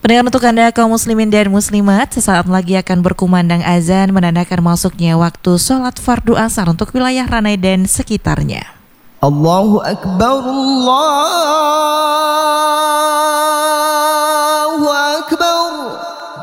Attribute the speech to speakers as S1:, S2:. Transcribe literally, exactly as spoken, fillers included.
S1: Pendengar, untuk Anda kaum muslimin dan muslimat, sesaat lagi akan berkumandang azan menandakan masuknya waktu sholat fardu asar untuk wilayah Ranai dan sekitarnya.
S2: Allahu Akbar, Allah